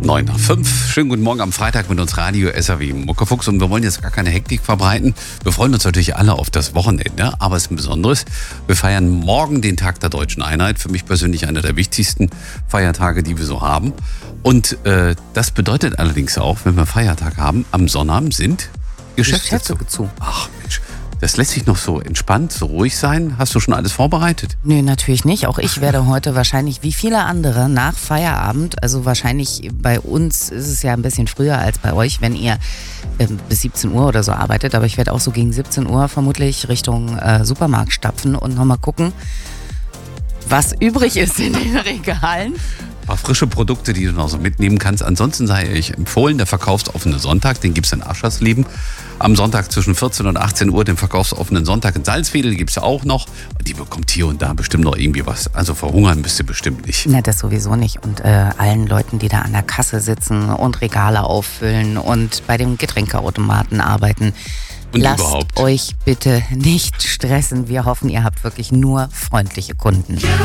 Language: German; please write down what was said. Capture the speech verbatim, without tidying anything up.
neun nach fünf. Schönen guten Morgen am Freitag mit uns Radio S R W Muckefuchs. Und wir wollen jetzt gar keine Hektik verbreiten. Wir freuen uns natürlich alle auf das Wochenende, aber es ist ein Besonderes. Wir feiern morgen den Tag der Deutschen Einheit. Für mich persönlich einer der wichtigsten Feiertage, die wir so haben. Und äh, das bedeutet allerdings auch, wenn wir Feiertag haben, am Sonnabend sind Geschäfte, Geschäfte zu. Ach Mensch, das lässt sich noch so entspannt, so ruhig sein. Hast du schon alles vorbereitet? Nö, natürlich nicht. Auch ich werde heute wahrscheinlich wie viele andere nach Feierabend, also wahrscheinlich bei uns ist es ja ein bisschen früher als bei euch, wenn ihr äh, bis siebzehn Uhr oder so arbeitet, aber ich werde auch so gegen siebzehn Uhr vermutlich Richtung äh, Supermarkt stapfen und nochmal gucken, was übrig ist in den Regalen. Ein paar frische Produkte, die du noch so mitnehmen kannst. Ansonsten sei ich empfohlen, der verkaufsoffene Sonntag, den gibt es in Aschersleben. Am Sonntag zwischen vierzehn und achtzehn Uhr den verkaufsoffenen Sonntag in Salzwedel gibt es auch noch. Die bekommt hier und da bestimmt noch irgendwie was. Also verhungern müsst ihr bestimmt nicht. Na, das sowieso nicht. Und äh, allen Leuten, die da an der Kasse sitzen und Regale auffüllen und bei dem Getränkeautomaten arbeiten, Und lasst überhaupt. euch bitte nicht stressen. Wir hoffen, ihr habt wirklich nur freundliche Kunden.